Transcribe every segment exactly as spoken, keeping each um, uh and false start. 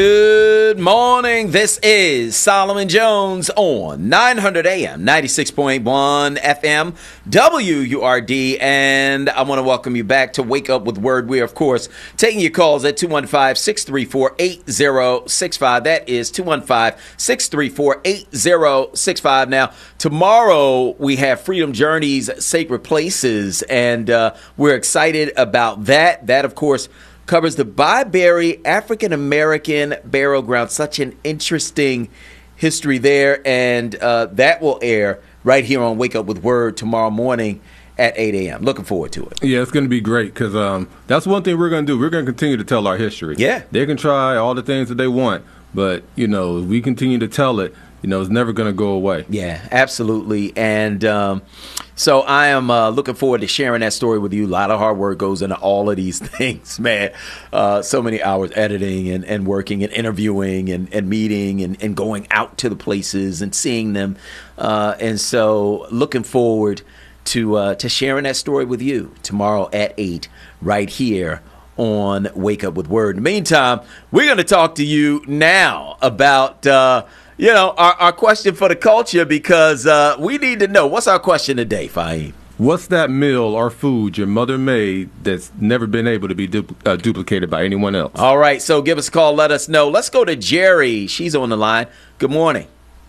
Good morning. This is Solomon Jones on nine hundred A M, ninety-six point one F M, W U R D, and I want to welcome you back to Wake Up with Word. We are, of course, taking your calls at two one five, six three four, eight zero six five. That is two one five, six three four, eight zero six five. Now, tomorrow we have Freedom Journeys Sacred Places, and uh, we're excited about that. That, of course, covers the Byberry African American Burial Ground. Such an interesting history there, and uh, that will air right here on Wake Up with Word tomorrow morning at eight A M Looking forward to it. Yeah, it's going to be great because um, that's one thing we're going to do. We're going to continue to tell our history. Yeah. They can try all the things that they want, but, you know, if we continue to tell it, you know, it's never going to go away. Yeah, absolutely. And um, so I am uh, looking forward to sharing that story with you. A lot of hard work goes into all of these things, man. Uh, so many hours editing and, and working and interviewing and, and meeting and, and going out to the places and seeing them. Uh, and so looking forward to uh, to sharing that story with you tomorrow at eight right here on Wake Up with Word. In the meantime, we're going to talk to you now about uh, You know, our, our question for the culture, because uh, we need to know. What's our question today, Fahim? What's that meal or food your mother made that's never been able to be du- uh, duplicated by anyone else? All right, so give us a call. Let us know. Let's go to Jerry. She's on the line. Good morning.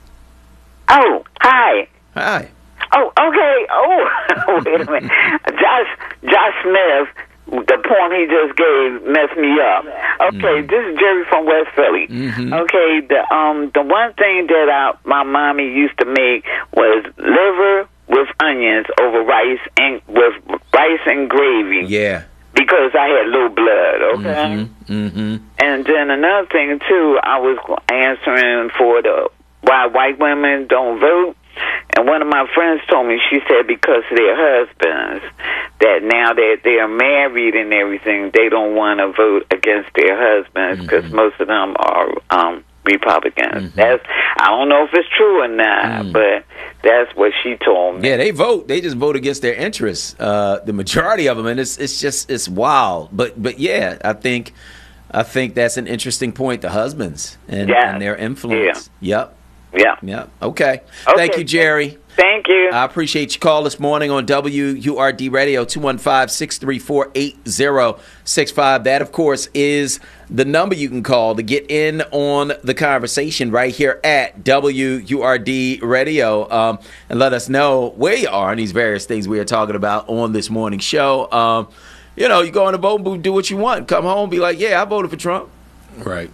Oh, hi. Hi. Oh, okay. Oh, wait a minute. Josh, Josh Smith, the poem he just gave messed me up. Okay, mm-hmm. This is Jerry from West Philly. Mm-hmm. Okay, the um the one thing that I, my mommy used to make was liver with onions over rice and with rice and gravy. Yeah. Because I had low blood. Okay. Mm-hmm. Mm-hmm. And then another thing too, I was answering for the why white women don't vote. And one of my friends told me, she said because of their husbands, that now that they are married and everything, they don't want to vote against their husbands because mm-hmm. most of them are um, Republicans. Mm-hmm. That's I don't know if it's true or not, mm. but that's what she told me. Yeah, they vote. They just vote against their interests. Uh, the majority of them, and it's it's just it's wild. But but yeah, I think I think that's an interesting point. The husbands and, yeah. and their influence. Yeah. Yep. Yeah. Yeah. Okay. okay. Thank you, Jerry. Thank you. I appreciate your call this morning on W U R D Radio, two one five, six three four, eight zero six five. That, of course, is the number you can call to get in on the conversation right here at W U R D Radio, um, and let us know where you are on these various things we are talking about on this morning's show. Um, you know, you go in the voting booth, do what you want. Come home, be like, yeah, I voted for Trump. Right.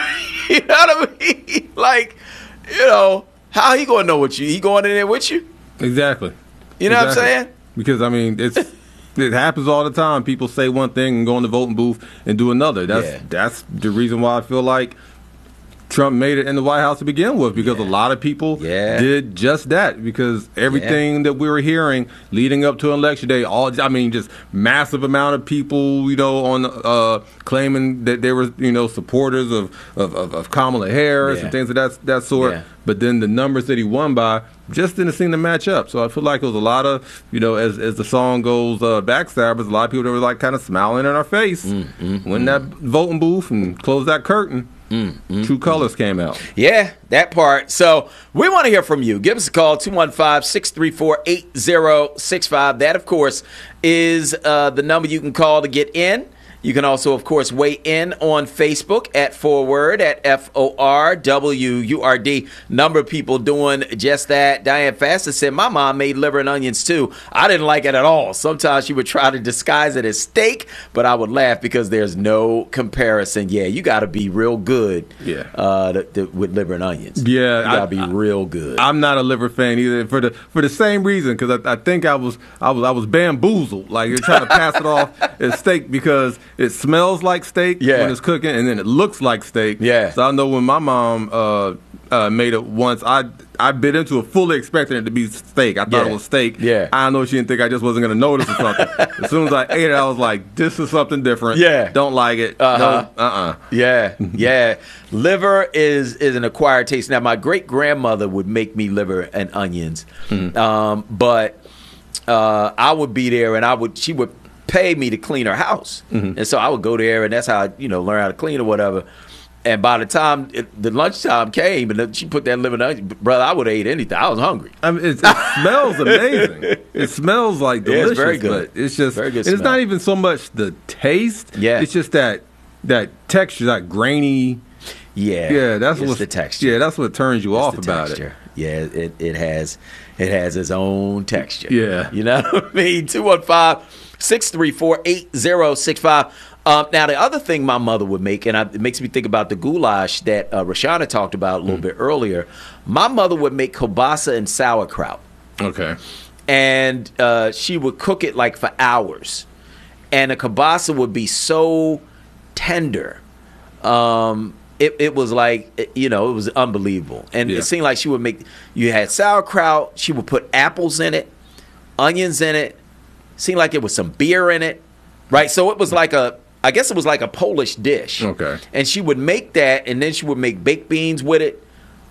You know what I mean? Like, you know, how he going to know what you? He going in there with you? Exactly. You know exactly. what I'm saying? Because, I mean, it's it happens all the time. People say one thing and go in the voting booth and do another. That's yeah. that's the reason why I feel like Trump made it in the White House to begin with, because yeah. a lot of people yeah. did just that, because everything yeah. that we were hearing leading up to election day, all I mean, just massive amount of people, you know, on uh, claiming that they were, you know, supporters of, of, of, of Kamala Harris yeah. and things of that, that sort. Yeah. But then the numbers that he won by just didn't seem to match up. So I feel like it was a lot of, you know, as as the song goes, uh, backstabbers, a lot of people that were like kind of smiling in our face mm, mm, when mm. that voting booth and closed that curtain. Mm, mm, True colors mm. came out. Yeah, that part. So we want to hear from you. Give us a call, two one five, six three four, eight zero six five. That, of course, is uh, the number you can call to get in. You can also, of course, weigh in on Facebook at Forward, at F O R W U R D. Number of people doing just that. Diane Fasta said, my mom made liver and onions, too. I didn't like it at all. Sometimes she would try to disguise it as steak, but I would laugh because there's no comparison. Yeah, you got to be real good yeah. uh, to, to, with liver and onions. Yeah. You got to be I, real good. I'm not a liver fan either, for the for the same reason, because I, I think I was, I was I was bamboozled. Like, you're trying to pass it off as steak because it smells like steak yeah. when it's cooking, and then it looks like steak. Yeah. So I know when my mom uh, uh, made it once, I I bit into it fully expecting it to be steak. I thought yeah. it was steak. Yeah. I know she didn't think I just wasn't going to notice or something. As soon as I ate it, I was like, this is something different. Yeah. Don't like it. Uh-huh. No, uh-uh. Yeah. Yeah. Liver is, is an acquired taste. Now, my great-grandmother would make me liver and onions. Mm. Um, but uh, I would be there, and I would she would pay me to clean her house. Mm-hmm. And so I would go there, and that's how I, you know, learn how to clean or whatever. And by the time it, the lunchtime came and she put that lemon onion, brother, I would have ate anything. I was hungry. I mean, it, it smells amazing. It smells like delicious. Yeah, it's very good. But it's just, very good and it's smell. not even so much the taste. Yeah. It's just that that texture, that grainy. Yeah, Yeah, that's it's what the texture. Yeah, that's what turns you It's off the about texture. it. Yeah, it, it has it has its own texture. Yeah. You know what I mean? two one five, six three four, eight zero six five. Um, now, the other thing my mother would make, and I, it makes me think about the goulash that uh, Rashana talked about a little mm. bit earlier. My mother would make kielbasa and sauerkraut. Okay. And uh, she would cook it like for hours. And the kielbasa would be so tender. Um, it, it was like, you know, it was unbelievable. And yeah. it seemed like she would make, you had sauerkraut, she would put apples in it, onions in it, seemed like it was some beer in it, right? So it was like a, I guess it was like a Polish dish. Okay. And she would make that, and then she would make baked beans with it.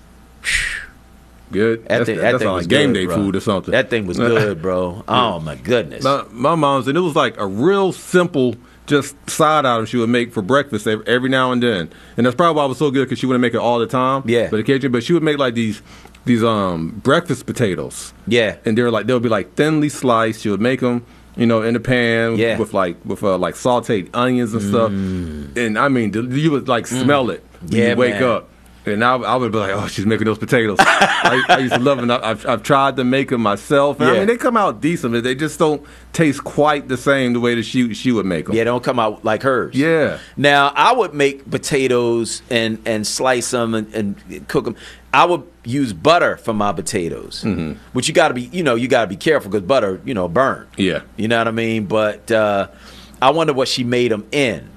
Good. That that's thing, that, that that's thing like was game good, day bro. food or something. That thing was good, bro. Oh, my goodness. My, my mom's, and it was like a real simple, just side item she would make for breakfast every, every now and then. And that's probably why it was so good, because she wouldn't make it all the time. Yeah. But occasionally, but she would make like these these um breakfast potatoes. Yeah. And they're like they'll be like thinly sliced. She would make them, you know, in the pan Yeah. with like with uh, like sauteed onions and stuff. Mm. And I mean, you would like smell it when Yeah, you wake man. up. And I, I would be like, oh, she's making those potatoes. I, I used to love them. I've, I've tried to make them myself. And I Yeah. mean, they come out decent, but they just don't taste quite the same the way that she she would make them. Yeah, they don't come out like hers. Yeah. Now, I would make potatoes and, and slice them and, and cook them. I would use butter for my potatoes, mm-hmm. which you got to be, you know, you got to be careful because butter, you know, burn. Yeah. You know what I mean? But uh, I wonder what she made them in.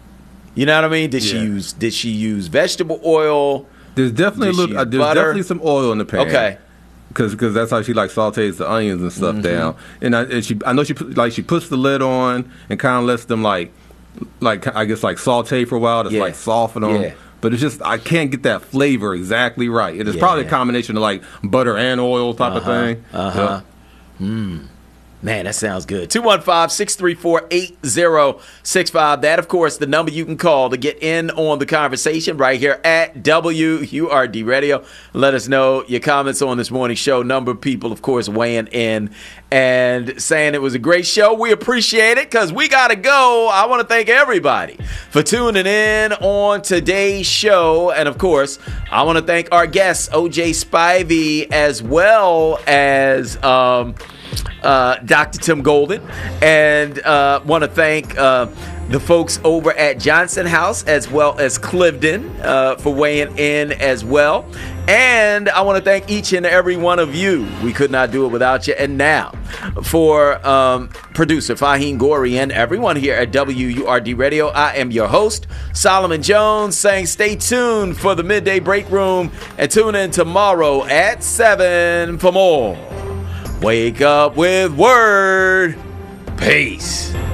You know what I mean? Did she Yeah. use Did she use vegetable oil? There's definitely Did a she little. Uh, use there's butter? definitely some oil in the pan. Okay. Because that's how she like sautés the onions and stuff Mm-hmm. down. And I and she I know she put, like she puts the lid on and kind of lets them like like I guess like saute for a while to Yeah. like soften them. Yeah. But it's just I can't get that flavor exactly right. It is Yeah. probably a combination of like butter and oil type of thing. Uh huh. Mm. Man, that sounds good. two one five, six three four, eight zero six five. That, of course, the number you can call to get in on the conversation right here at W U R D Radio. Let us know your comments on this morning's show. Number of people, of course, weighing in and saying it was a great show. We appreciate it because we got to go. I want to thank everybody for tuning in on today's show. And, of course, I want to thank our guests, O J Spivey, as well as... Um, Uh, Doctor Tim Golden, and uh, want to thank uh, the folks over at Johnson House as well as Clifton uh, for weighing in as well. And I want to thank each and every one of you. We could not do it without you. And now for um, producer Fahim Gori and everyone here at W U R D Radio, I am your host, Solomon Jones, saying stay tuned for the Midday Break Room and tune in tomorrow at seven for more. Wake up with Word. Peace.